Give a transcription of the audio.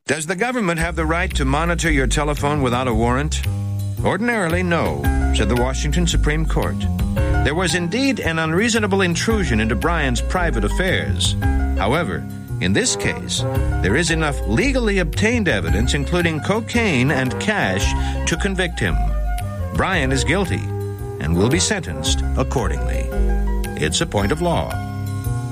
Does the government have the right to monitor your telephone without a warrant? Ordinarily, no, said the Washington Supreme Court. There was indeed an unreasonable intrusion into Brian's private affairs. However, in this case, there is enough legally obtained evidence, including cocaine and cash, to convict him. Brian is guilty and will be sentenced accordingly. It's a point of law.